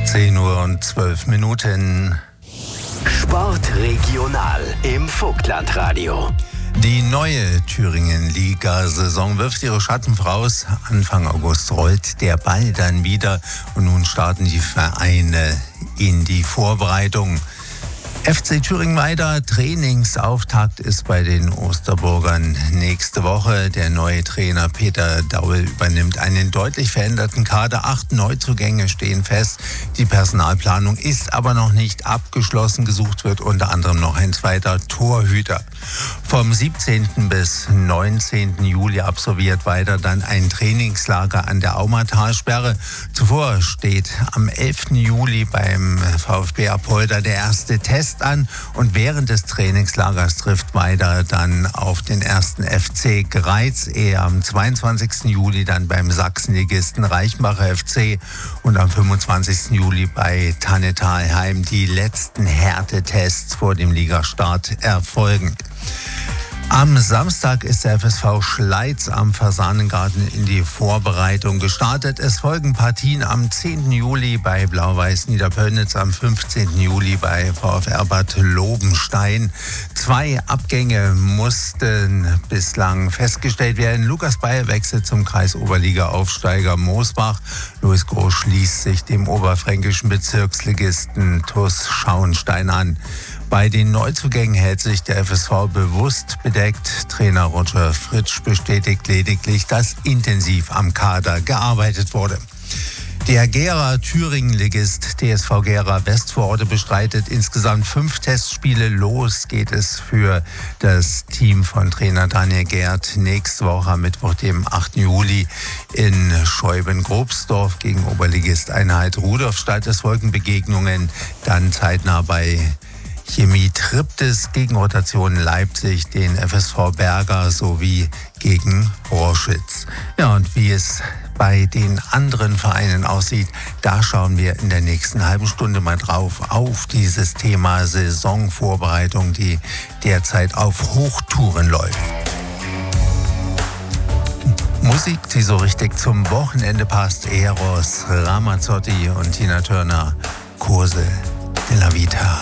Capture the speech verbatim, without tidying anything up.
zehn Uhr und zwölf Minuten. Sport regional im Vogtlandradio. Die neue Thüringen-Liga-Saison wirft ihre Schatten voraus. Anfang August rollt der Ball dann wieder und nun starten die Vereine in die Vorbereitung. F C Thüringen-Weida, Trainingsauftakt ist bei den Osterburgern nächste Woche. Der neue Trainer Peter Daul übernimmt einen deutlich veränderten Kader. Acht Neuzugänge stehen fest. Die Personalplanung ist aber noch nicht abgeschlossen. Gesucht wird unter anderem noch ein zweiter Torhüter. Vom siebzehnten bis neunzehnten Juli absolviert Weida dann ein Trainingslager an der Aumatalsperre. Zuvor steht am elften Juli beim VfB Apolda der erste Test an und während des Trainingslagers trifft Weida dann auf den ersten F C Greiz, ehe am zweiundzwanzigsten Juli dann beim Sachsenligisten Reichenbacher F C und am fünfundzwanzigsten Juli bei Tannetalheim die letzten Härtetests vor dem Ligastart erfolgen. Am Samstag ist der F S V Schleiz am Fasanengarten in die Vorbereitung gestartet. Es folgen Partien am zehnten Juli bei Blau-Weiß Niederpöllnitz, am fünfzehnten Juli bei VfR Bad Lobenstein. Zwei Abgänge mussten bislang festgestellt werden. Lukas Bayer wechselt zum Kreisoberliga-Aufsteiger Moosbach. Louis Groß schließt sich dem oberfränkischen Bezirksligisten T U S Schauenstein an. Bei den Neuzugängen hält sich der F S V bewusst bedeckt. Trainer Roger Fritsch bestätigt lediglich, dass intensiv am Kader gearbeitet wurde. Der Gera Thüringen-Ligist T S V Gera Westvororte bestreitet insgesamt fünf Testspiele. Los geht es für das Team von Trainer Daniel Gerd nächste Woche am Mittwoch, dem achten Juli in Scheuben-Grobsdorf gegen Oberligist Einheit Rudolfstadt. Es folgen Begegnungen dann zeitnah bei Chemie Triptis gegen Rotation Leipzig, den F S V Berger sowie gegen Roschitz. Ja, und wie es bei den anderen Vereinen aussieht, da schauen wir in der nächsten halben Stunde mal drauf auf dieses Thema Saisonvorbereitung, die derzeit auf Hochtouren läuft. Musik, die so richtig zum Wochenende passt: Eros Ramazzotti und Tina Turner, Kurse de la Vita.